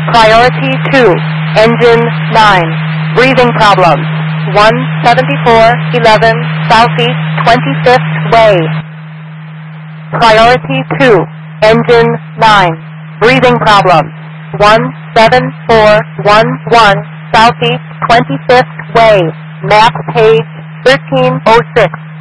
Priority 2, engine 9, breathing problems, 17411 Southeast 25th Way. Priority 2, engine 9, breathing problems, 17411 Southeast 25th Way, map page 1306.